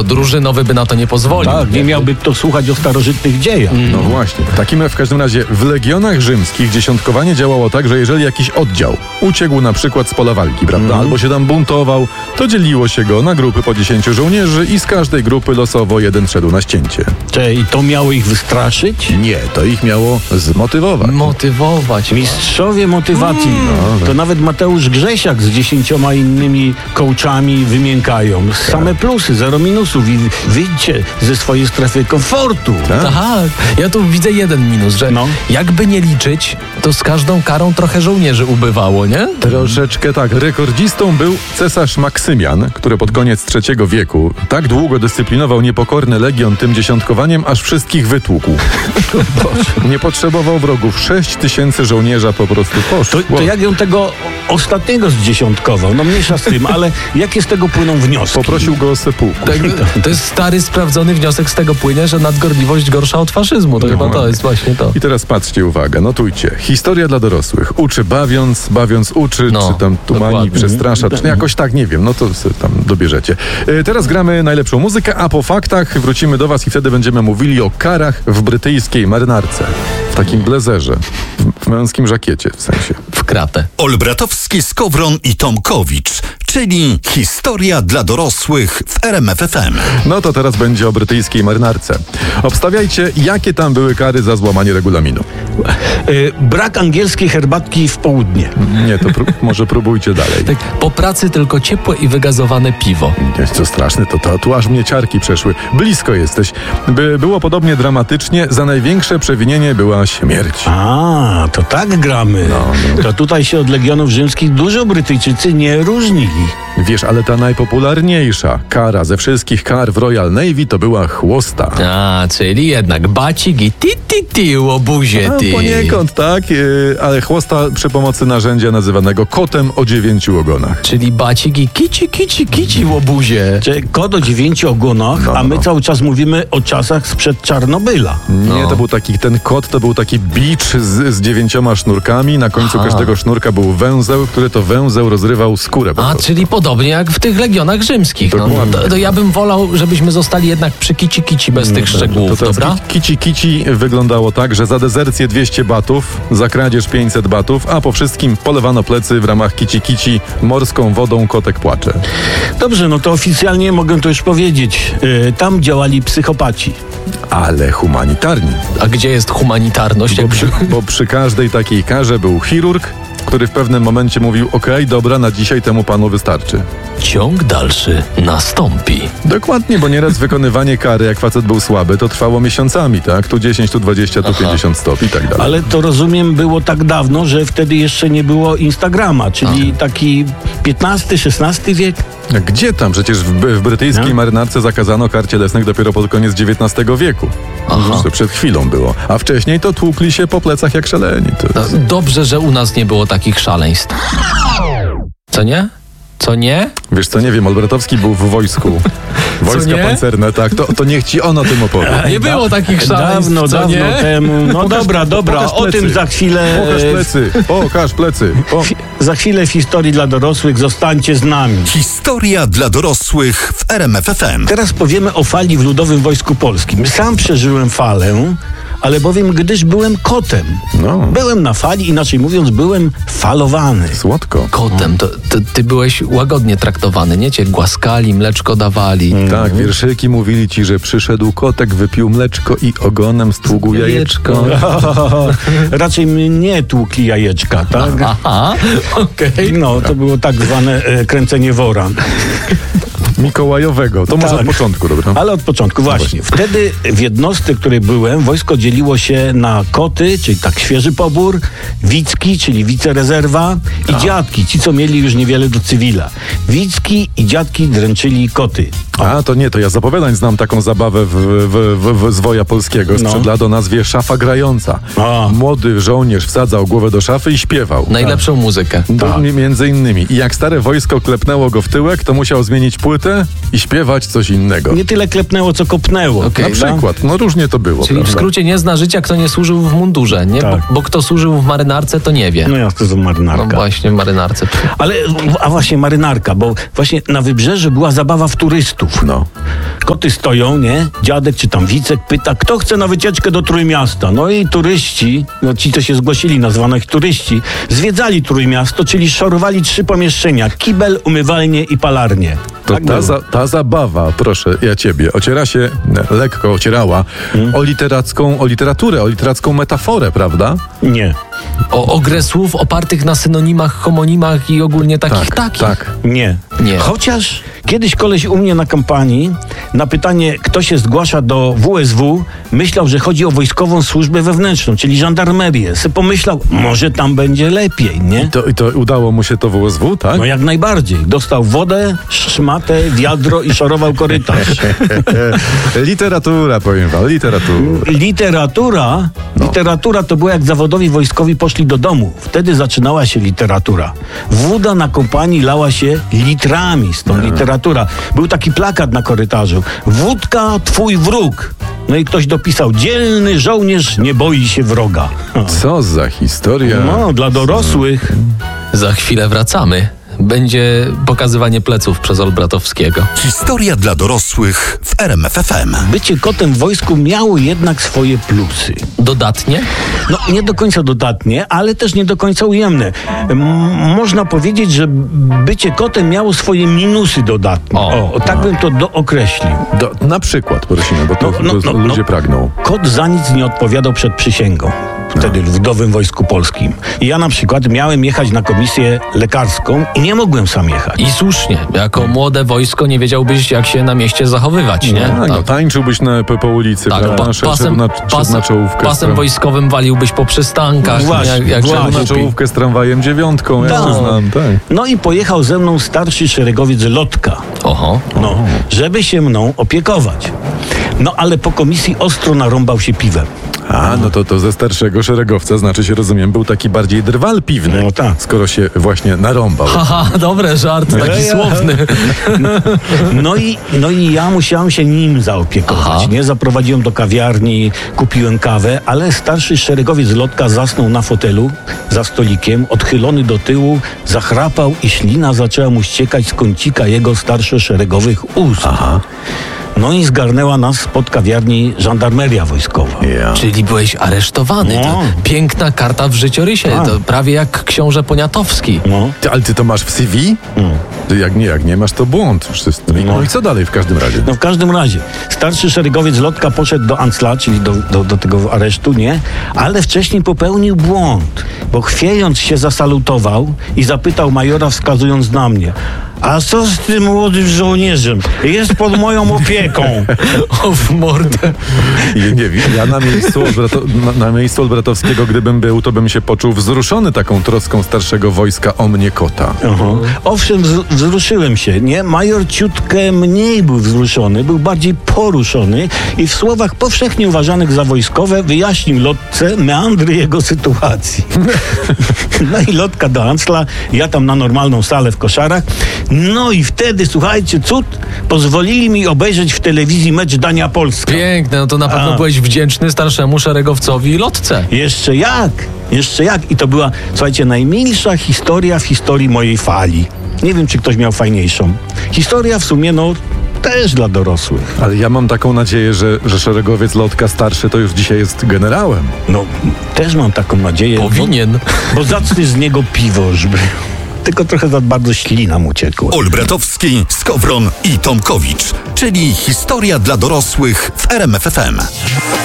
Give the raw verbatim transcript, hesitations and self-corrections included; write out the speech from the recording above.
drużynowy by na to nie pozwolił. Tak, nie miałby kto słuchać o starożytnych dziejach. Mm. No właśnie. W takim w każdym razie w legionach rzymskich dziesiątkowanie działało tak, że jeżeli jakiś oddział uciekł na przykład z pola walki, prawda, Mm. albo się tam buntował, to dzieliło się go na grupy po dziesięciu żołnierzy i z każdej grupy losowo jeden szedł na ścięcie. Cze, i to miało ich wystraszyć? Nie, to ich miało zmotywować. Motywować. Mistrzowie motywacji. No, To nawet Mateusz Grzesiak z dziesięcioma innymi coachami wymiękają. Same plusy, zero minusów i wyjdźcie ze swojej strefy komfortu. Tak? Tak, ja tu widzę jeden minus, że No. jakby nie liczyć, to z każdą karą trochę żołnierzy ubywało, nie? Troszeczkę tak. Rekordzistą był cesarz Maksymian, który pod koniec trzeciego wieku tak długo dyscyplinował niepokorny legion tym dziesiątkowaniem, aż wszystkich wytłukł. Nie potrzebował wrogów. Sześć tysięcy żołnierza po prostu To, poszło. to jak ją tego ostatniego zdziesiątkował? No mniejsza z tym, ale jakie z tego płyną wnioski? Poprosił go o seppuku. Tak, to jest stary, sprawdzony wniosek z tego płynie, że nadgorliwość gorsza od faszyzmu. To No, chyba to jest właśnie to. I teraz patrzcie, uwaga, notujcie. Historia dla dorosłych. Uczy bawiąc, bawiąc uczy, No, czy tam tumani, dokładnie. przestrasza, czy jakoś tak, nie wiem, no to sobie tam dobierzecie. E, teraz gramy najlepszą muzykę, a po faktach wrócimy do was i wtedy będziemy mówili o karach w brytyjskiej marynarce. W takim blazerze, w, w męskim żakiecie w sensie. W kratę. Olbratowski, Skowron i Tomkowicz, czyli historia dla dorosłych w R M F F M. No to teraz będzie o brytyjskiej marynarce. Obstawiajcie, jakie tam były kary za złamanie regulaminu. Y, brak angielskiej herbatki w południe. Nie, to pró- może próbujcie dalej. Tak, po pracy tylko ciepłe i wygazowane piwo. Nie, co straszne, to, to tu aż mnie ciarki przeszły. Blisko jesteś. By było podobnie dramatycznie, za największe przewinienie była śmierć. A, to tak gramy. No, no. To tutaj się od legionów rzymskich dużo Brytyjczycy nie różnili. Wiesz, ale ta najpopularniejsza kara ze wszystkich kar w Royal Navy to była chłosta. A, czyli jednak bacik i ti ti ti, łobuzie A, ty. poniekąd, tak, yy, ale chłosta przy pomocy narzędzia nazywanego kotem o dziewięciu ogonach. Czyli bacik i kici, kici, kici, łobuzie. Cze, Kot o dziewięciu ogonach, No, a my no. cały czas mówimy o czasach sprzed Czarnobyla. Nie, No. to był taki, ten kot to był taki bicz z, z dziewięcioma sznurkami. Na końcu Aha. każdego sznurka był węzeł, który to węzeł rozrywał skórę po A, prostu. czyli podobnie jak w tych legionach rzymskich. No, Dokładnie. to, to ja bym wolał, żebyśmy zostali jednak przy kici, kici bez tych szczegółów, To teraz dobra? ki- kici kici wyglądało tak, że za dezercję dwieście batów, za kradzież pięćset batów, a po wszystkim polewano plecy w ramach kici kici morską wodą kotek płacze. Dobrze, no to oficjalnie mogę to już powiedzieć. Y, tam działali psychopaci. Ale humanitarni. A gdzie jest humanitarność? Bo Jak przy, bo przy każdej takiej karze był chirurg, który w pewnym momencie mówił: okej, dobra, na dzisiaj temu panu wystarczy. Ciąg dalszy nastąpi. Dokładnie, bo nieraz wykonywanie kary, jak facet był słaby, to trwało miesiącami, tak? Tu dziesięć, tu dwadzieścia, tu Aha. pięćdziesiąt stop i tak dalej. Ale to rozumiem było tak dawno, że wtedy jeszcze nie było Instagrama, czyli taki piętnasty, szesnasty wiek. A Gdzie tam? Przecież w, w brytyjskiej No. marynarce zakazano kar cielesnych dopiero pod koniec dziewiętnastego wieku. Aha. To przed chwilą było. A wcześniej to tłukli się po plecach jak szaleni. To No, jest... dobrze, że u nas nie było takich szaleństw. Co nie? Co nie? Wiesz co, nie wiem, Olbratowski był w wojsku. Wojska nie? pancerne, tak? To, to niech ci ono tym opowie. Nie było takich szaleństw, Dawno, co dawno nie? temu. No Pokaż- dobra, dobra, pokaż o plecy. tym za chwilę. Pokaż e, plecy, pokaż plecy. O. fi- Za chwilę w historii dla dorosłych. Zostańcie z nami. Historia dla dorosłych w R M F F M. Teraz powiemy o fali w Ludowym Wojsku Polskim. Sam przeżyłem falę, ale bowiem gdyż byłem kotem. No. Byłem na fali, inaczej mówiąc, byłem falowany. Słodko. Kotem, to, to ty byłeś łagodnie traktowany, nie? Cię głaskali, mleczko dawali. Tak, wierszyki mówili ci, że przyszedł kotek, wypił mleczko i ogonem stługł jajeczko. Raczej mnie tłukli jajeczka, tak? Aha, okej. No, to było tak zwane e, kręcenie wora. Mikołajowego. To może Tak. od początku, dobra? Ale od początku, właśnie. Wtedy w jednostce, w której byłem, wojsko dzieliło się na koty, czyli tak świeży pobór, wicki, czyli wicerezerwa i dziadki, ci co mieli już niewiele do cywila. Wicki i dziadki dręczyli koty. A, to nie, to ja z opowiadań znam taką zabawę w, w, w, w zwoja polskiego sprzed No. lat o nazwie Szafa Grająca. A. Młody żołnierz wsadzał głowę do szafy i śpiewał. Najlepszą muzykę. To mi- między innymi. I jak stare wojsko klepnęło go w tyłek, to musiał zmienić płytę flautę i śpiewać coś innego. Nie tyle klepnęło, co kopnęło. Okej. Na prawda? przykład, no różnie to było, Czyli w prawda? skrócie nie zna życia, kto nie służył w mundurze, nie? Tak. Bo, bo kto służył w marynarce, to nie wie. No ja to za No marynarka. właśnie, w marynarce. Ale, a właśnie marynarka, bo właśnie na wybrzeży była zabawa w turystów. No. Koty stoją, nie? Dziadek czy tam Wicek pyta, kto chce na wycieczkę do Trójmiasta? No i turyści, no ci, co się zgłosili, nazwano ich turyści, zwiedzali Trójmiasto, czyli szorowali trzy pomieszczenia. Kibel, umywalnię i palarnię. To Tak ta, było. za, ta zabawa, proszę, ja ciebie, ociera się, e, lekko ocierała Hmm? o literacką, o literaturę, o literacką metaforę, prawda? Nie, O, o grę słów opartych na synonimach, homonimach i ogólnie takich, Tak, takich. tak. nie. Nie. Chociaż kiedyś koleś u mnie na kampanii na pytanie, kto się zgłasza do W S W, myślał, że chodzi o wojskową służbę wewnętrzną, czyli żandarmerię. Se pomyślał, może tam będzie lepiej, nie? I to, I to udało mu się to w U S W, tak? No jak najbardziej. Dostał wodę, szmatę, wiadro i szorował korytarz. Literatura, powiem wam, literatura. Literatura, literatura to było jak zawodowi wojskowi poszli do domu. Wtedy zaczynała się literatura. Woda na kompanii lała się litrami, stąd literatura. Był taki plakat na korytarzu. Wódka, twój wróg. No i ktoś dopisał, dzielny żołnierz nie boi się wroga. Co za historia. No, dla dorosłych. Za chwilę wracamy. Będzie pokazywanie pleców przez Olbratowskiego. Historia dla dorosłych w R M F F M. Bycie kotem w wojsku miało jednak swoje plusy. Dodatnie? No, nie do końca dodatnie, ale też nie do końca ujemne. M- można powiedzieć, że bycie kotem miało swoje minusy dodatnie. O. O, tak bym to dookreślił. Do, na przykład, prosimy, bo to, No, no, to no, ludzie no. pragną. Kot za nic nie odpowiadał przed przysięgą. Wtedy w Ludowym Wojsku Polskim. I ja na przykład miałem jechać na komisję lekarską i nie mogłem sam jechać. I słusznie. Jako młode wojsko nie wiedziałbyś, jak się na mieście zachowywać, nie? Tak, no, tańczyłbyś na, po, po ulicy, Tak, prawda? pa, Szedł pasem, na, szedł pasem, na czołówkę. z pasem tram- wojskowym waliłbyś po przystankach. No właśnie, jak, jak właśnie. na głupi. czołówkę z tramwajem dziewiątką, ja Tak. to znam, tak. No i pojechał ze mną starszy szeregowiec Lotka. Oho. No, żeby się mną opiekować. No ale po komisji ostro narąbał się piwem. A, no to, to ze starszego szeregowca, znaczy się, rozumiem, był taki bardziej drwal piwny, No tak. skoro się właśnie narąbał. Haha, dobry żart, taki Ja, ja. słowny. No i, no i ja musiałem się nim zaopiekować, Aha. nie? Zaprowadziłem do kawiarni, kupiłem kawę, ale starszy szeregowiec Lotka zasnął na fotelu za stolikiem, odchylony do tyłu, zachrapał i ślina zaczęła mu ściekać z kącika jego starszoszeregowych ust. Aha. No i zgarnęła nas spod kawiarni żandarmeria wojskowa. Ja. Czyli byłeś aresztowany. To No. piękna karta w życiorysie. Tak. To prawie jak książę Poniatowski. No. Ty, ale ty to masz w C V? Mm. Ty jak nie, jak nie masz, to błąd. Wszyscy- No, i- no i co dalej w każdym razie? No w każdym razie, starszy szeregowiec Lotka poszedł do Ancla, czyli do, do, do tego aresztu, nie? Ale wcześniej popełnił błąd, bo chwiejąc się zasalutował i zapytał majora, wskazując na mnie. A co z tym młodym żołnierzem? Jest pod moją opieką. O, w mordę. I nie wiem, ja na miejscu, Olbrato, na, na miejscu Olbratowskiego, gdybym był, to bym się poczuł wzruszony taką troską starszego wojska o mnie kota. Aha. Owszem, wz- wzruszyłem się, nie? Major ciutkę mniej był wzruszony, był bardziej poruszony i w słowach powszechnie uważanych za wojskowe wyjaśnił Lotce meandry jego sytuacji. No i Lotka do Ancla, ja tam na normalną salę w koszarach. No i wtedy, słuchajcie, cud, pozwolili mi obejrzeć w telewizji mecz Dania-Polska. Piękne, no to na pewno A. byłeś wdzięczny starszemu szeregowcowi i Lotce. Jeszcze jak, jeszcze jak. I to była, słuchajcie, najmilsza historia w historii mojej fali. Nie wiem, czy ktoś miał fajniejszą. Historia w sumie, no, też dla dorosłych. Ale ja mam taką nadzieję, że, że szeregowiec Lotka starszy to już dzisiaj jest generałem. No, też mam taką nadzieję. Powinien. Bo, bo zacny z niego piwo, żeby... Tylko trochę za bardzo ślina mu ciekła. Olbratowski, Skowron i Tomkowicz, czyli historia dla dorosłych w R M F F M.